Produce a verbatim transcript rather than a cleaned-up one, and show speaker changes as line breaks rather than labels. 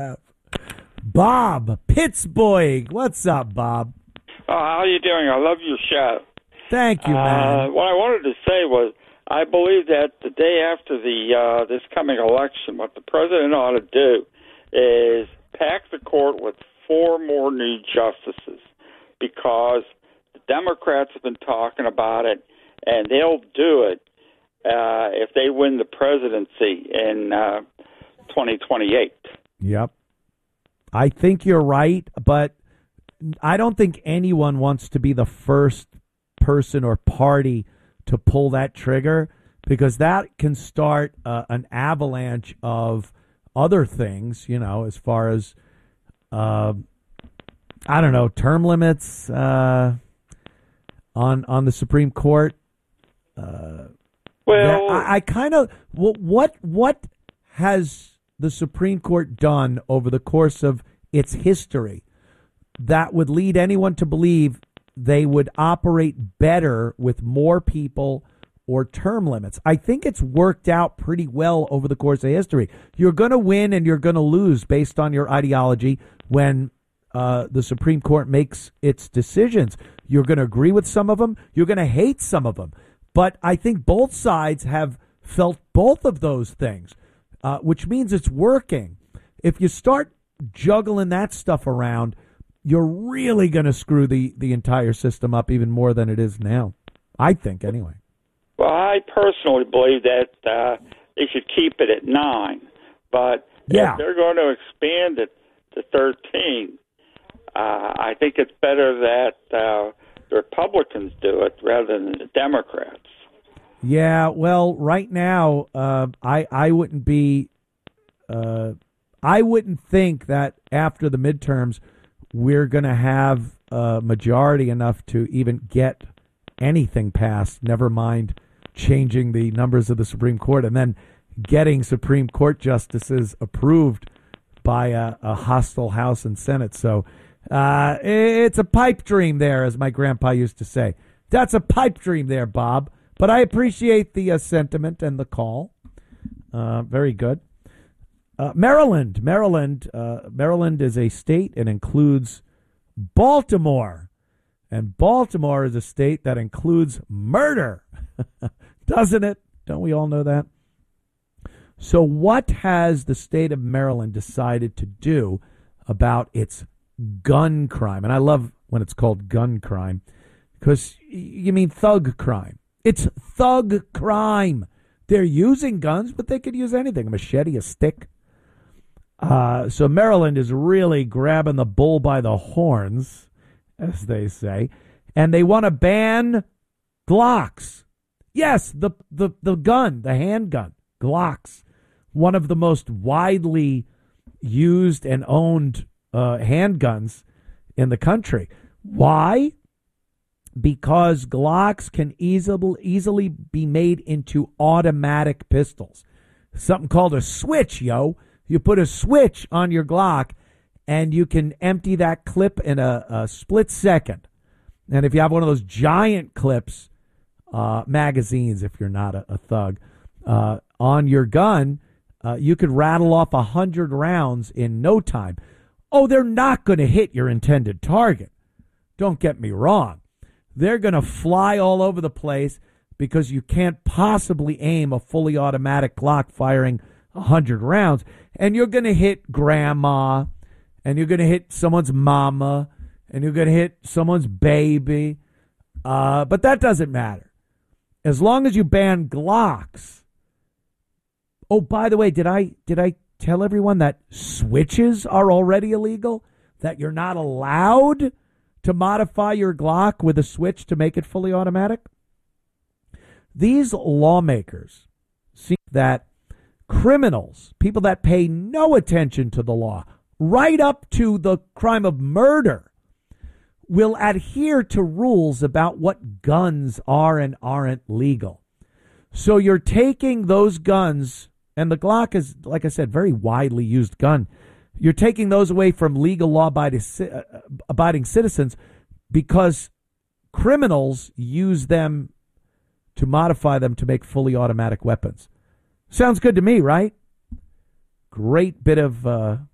Bob Pittsburgh. What's up, Bob?
Oh, how are you doing? I love your show.
Thank you, man.
Uh, what I wanted to say was, I believe that the day after the uh, this coming election, what the president ought to do is pack the court with four more new justices, because the Democrats have been talking about it, and they'll do it uh, if they win the presidency in uh, twenty twenty-eight.
Yep. I think you're right, but I don't think anyone wants to be the first person or party to pull that trigger, because that can start uh, an avalanche of other things, you know, as far as, uh, I don't know, term limits uh, on on the Supreme Court. Uh,
well,
I, I kind of, what what has the Supreme Court done over the course of its history that would lead anyone to believe they would operate better with more people or term limits? I think it's worked out pretty well over the course of history. You're going to win and you're going to lose based on your ideology when uh, the Supreme Court makes its decisions. You're going to agree with some of them. You're going to hate some of them. But I think both sides have felt both of those things. Uh, which means it's working. If you start juggling that stuff around, you're really going to screw the, the entire system up even more than it is now. I think, anyway.
Well, I personally believe that uh, they should keep it at nine. But
yeah.
if they're going to expand it to thirteen, uh, I think it's better that uh, the Republicans do it rather than the Democrats.
Yeah, well, right now, uh, I I wouldn't be, uh, I wouldn't think that after the midterms we're going to have a majority enough to even get anything passed. Never mind changing the numbers of the Supreme Court and then getting Supreme Court justices approved by a, a hostile House and Senate. So uh, it's a pipe dream there, as my grandpa used to say. That's a pipe dream there, Bob. But I appreciate the uh, sentiment and the call. Uh, very good. Uh, Maryland. Maryland. Uh, Maryland is a state and includes Baltimore. And Baltimore is a state that includes murder. Doesn't it? Don't we all know that? So what has the state of Maryland decided to do about its gun crime? And I love when it's called gun crime, because you mean thug crime. It's thug crime. They're using guns, but they could use anything, a machete, a stick. Uh, so Maryland is really grabbing the bull by the horns, as they say, and they want to ban Glocks. Yes, the, the, the gun, the handgun, Glocks, one of the most widely used and owned uh, handguns in the country. Why? Because Glocks can easily easily be made into automatic pistols. Something called a switch, yo. You put a switch on your Glock, and you can empty that clip in a, a split second. And if you have one of those giant clips, uh, magazines, if you're not a, a thug, uh, on your gun, uh, you could rattle off a hundred rounds in no time. Oh, they're not going to hit your intended target. Don't get me wrong. They're going to fly all over the place because you can't possibly aim a fully automatic Glock firing one hundred rounds. And you're going to hit grandma, and you're going to hit someone's mama, and you're going to hit someone's baby. Uh, but that doesn't matter. As long as you ban Glocks. Oh, by the way, did I did I tell everyone that switches are already illegal? That you're not allowed to modify your Glock with a switch to make it fully automatic? These lawmakers see that criminals, people that pay no attention to the law, right up to the crime of murder, will adhere to rules about what guns are and aren't legal. So you're taking those guns, and the Glock is, like I said, very widely used gun. You're taking those away from legal law-abiding citizens because criminals use them to modify them to make fully automatic weapons. Sounds good to me, right? Great bit of uh,